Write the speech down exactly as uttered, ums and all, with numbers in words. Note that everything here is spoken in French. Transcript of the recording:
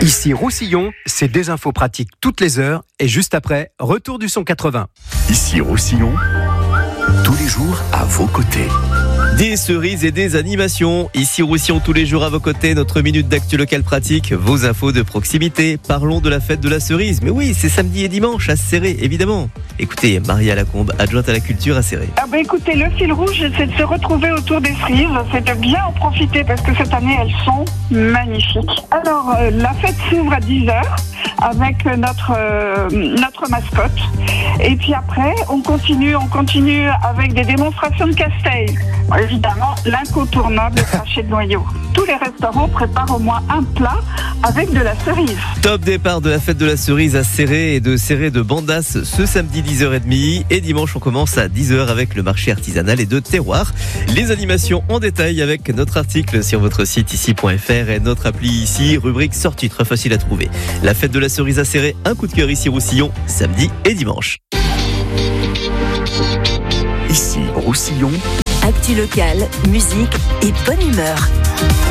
Ici Roussillon, c'est des infos pratiques toutes les heures et juste après, retour du son quatre-vingts. Ici Roussillon, tous les jours à vos côtés. Des cerises et des animations. Ici Roussillon, tous les jours à vos côtés, notre minute d'actu locale pratique, vos infos de proximité. Parlons de la fête de la cerise. Mais oui, c'est samedi et dimanche à Céré, évidemment. Écoutez, Maria Lacombe, adjointe à la culture à Céré. Ah bah écoutez, le fil rouge, c'est de se retrouver autour des cerises. C'est de bien en profiter parce que cette année, elles sont magnifiques. Alors, euh, la fête s'ouvre à dix heures avec notre, euh, notre mascotte. Et puis après, on continue, on continue avec des démonstrations de casse-tête. Évidemment, l'incontournable crachet de noyau. Tous les restaurants préparent au moins un plat avec de la cerise. Top départ de la fête de la cerise à Céré et de Céré de Bandas ce samedi dix heures trente et dimanche on commence à dix heures avec le marché artisanal et de terroir. Les animations en détail avec notre article sur votre site ici point f r et notre appli ici, rubrique sortie, très facile à trouver. La fête de la cerise à Céré, un coup de cœur ici Roussillon, samedi et dimanche. Ici Roussillon. Actu locale, musique et bonne humeur.